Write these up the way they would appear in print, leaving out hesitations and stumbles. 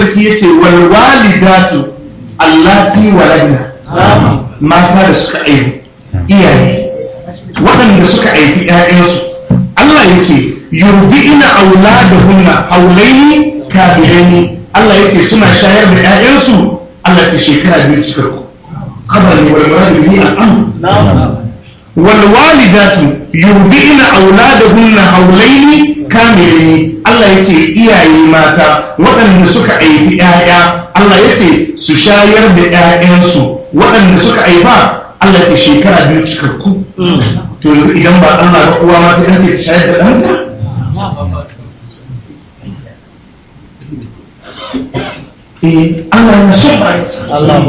sarki yace wal walidatu allati waladna mata da suka aihu iyaye waɗanda suka aifi ƴaƴansu Allah yace yurdi'ina auladahunna haulaini kabilaini Allah yace suna shayar da ƴaƴansu Allah ta shekara 2 cikakku qabla wal murad bihi al-amr wal walidatu yurdi'ina auladahunna haulaini kamilaini Allah yace iyaye mata waɗanda suka aifi ƴaƴa Allah yace su shayar da ƴaƴansu waɗanda suka aifa Allah ta shekara 2 cikakku to yanzu idan ba Allah ba uwa ma sai an ce shayar da ɗanta Allah ya so bayinsa Allah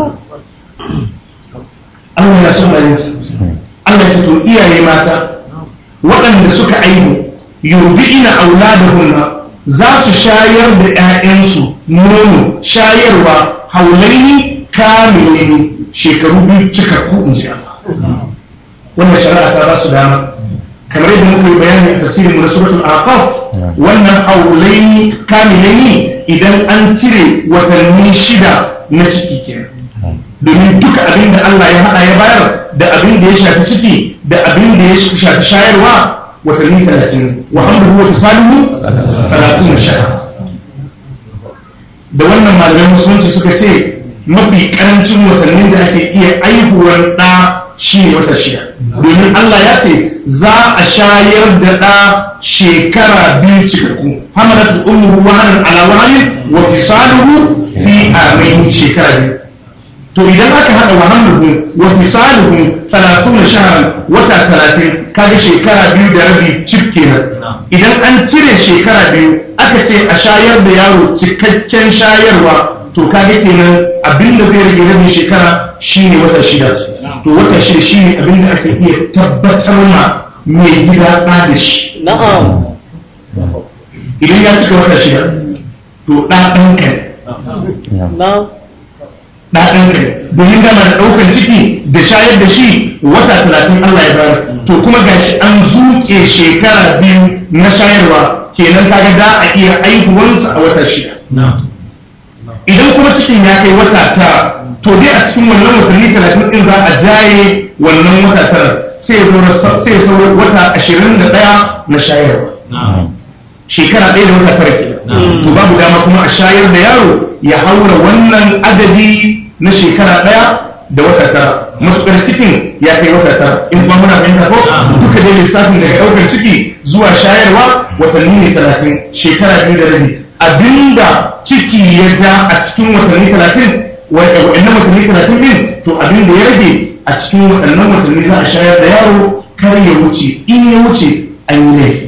ya so bayinsa Allah ya to iyaye mata waɗanda suka aihu yurdi'ina auladahunna za su shayar da ƴaƴansu nono shayarwa haulaini kamilaini shekaru 2 cikakku in ji Allah wannan shari'a ta ba su dama kamar yadda muka yi bayani a tafsirin na suratul aqaf wannan haulaini kamilaini idan an cire watanni 6 na ciki kenan domin duka abin da Allah ya haɗa ya bayar da abin da ya shafi ciki da abin da ya shafi shayarwa watanni 30 wa hamduhu wa fisaluhu 30 shahra da wannan malaman musulunci suka ce mafi karancin watannin da ake iya aihuwar ɗa shi ne wata 6 domin Allah ya ce za a shayar da ɗa shekara 2 cikakku hamalatu ummuhu wahanan ala wahanin wa fisaluhu fi amaini shekara 2 to idan aka hada wa hamluhu wa fisaluhu 30 shahran wata 30 kaga shekara 2 da rabi cif kenan idan an cire shekara 2 aka ce a shayar da yaro cikakken shayarwa to kaga kenan abinda zai rage rabin shekara shine wata 6 to wata 6 shine abinda ake iya tabbatar ma mai gida da shi na'am idan ya cika wata 6 to ɗan kai na'am ɗaɗin kai domin dama da ɗaukar ciki da shayar da shi wata 30 Allah ya bayar to kuma gashi an zuke shekara 2 na shayarwa kenan kaga da a iya aihuwarsa a wata 6 idan kuma cikin ya kai wata 9 to dai a cikin wannan watanni 30 din za a jaye wannan wata 9 sai ya saura wata 21 na shayarwa shekara 1 da wata 9 kenan to babu dama kuma a shayar da yaro ya haura wannan adadi na shekara 1 da wata 9 matukar cikin ya kai wata 9 in kuma muna fahimta ko duka dai lissafin daga daukar ciki zuwa shayarwa watanni ne 30 shekara 2 da rabi abinda ciki ya ja a cikin watanni 30 wa'annan watanni 30 din to abinda ya rage a cikin waɗannan watanni za a shayar da yaro kar ya wuce in ya wuce an yi laifi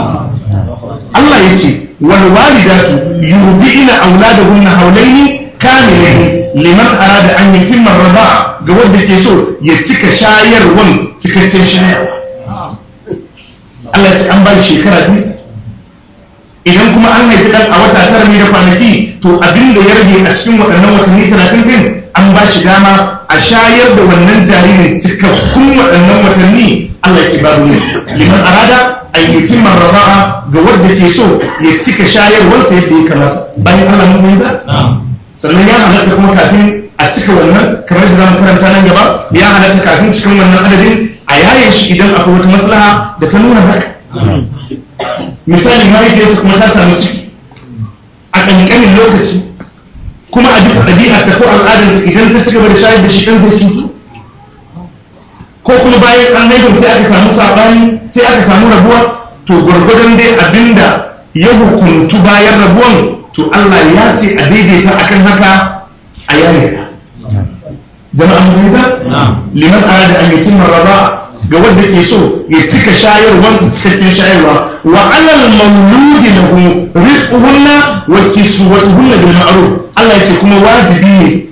Allah ya ce wal walidatu yurdi'ina auladahunna hawlaini kamilaini liman arada an yutimma ar-rida'a ga wanda ke so ya cika shayarwan cikakken shayarwa Allah ya an ba shekara 2 idan kuma an haifi dan a wata 9 ne da kwanaki to abinda ya rage a cikin waɗannan watanni 30 din an ba shi dama a shayar da wannan jaririn cikakkun waɗannan watanni Allah ya ce babu ne liman arada an yutimma ar-rida'a ga wanda ke so ya cika shayarwarsa yadda ya kamata bayan Allah mun yi ba sannan ya halatta kuma kafin a cika wannan kamar da zamu karanta nan gaba ya halatta kafin cikin wannan adadin a yaye shi idan akwai wata maslaha da ta nuna haka misali mahaifiyarsa kuma ta samu ciki a ƙanƙanin lokaci kuma a bisa ɗabi'a ta ko al'adar idan ta ci gaba da shayar da shi ɗan zai cutu ko kuma bayan an haifar sai aka samu saɓani sai aka samu rabuwa to gwargwadon dai abinda ya hukuntu bayan rabuwan to Allah ya ce a daidaita akan haka a yayin jama'a mun ga liman arada an yutimma raba ga wanda ke so ya cika shayarwar su cikakken shayarwa wa alal mawludi lahu rizquhunna wa kiswatuhunna bil ma'ruf Allah ya ce kuma wajibi ne